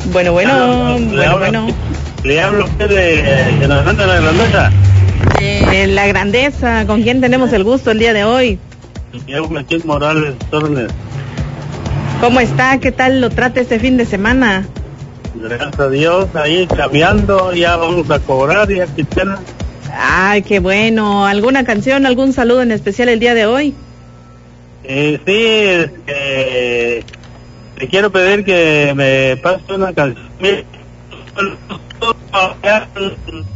Bueno. Le hablo a usted de la grandeza. La grandeza, ¿con quién tenemos el gusto el día de hoy? Yo, Martín Morales Torres. ¿Cómo está? ¿Qué tal lo trata este fin de semana? Gracias a Dios, ahí cambiando, ya vamos a cobrar, ya quisiera. Ay, qué bueno. ¿Alguna canción, algún saludo en especial el día de hoy? Sí, te quiero pedir que me pase una canción.